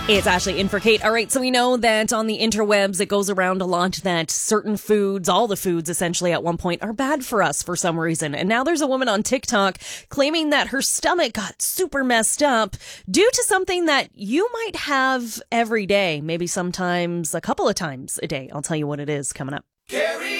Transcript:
It's Ashley in for Kate. All right, so we know that on the interwebs, it goes around a lot that certain foods, all the foods essentially at one point, are bad for us for some reason. And now there's a woman on TikTok claiming that her stomach got super messed up due to something that you might have every day, maybe sometimes a couple of times a day. I'll tell you what it is coming up. Carrie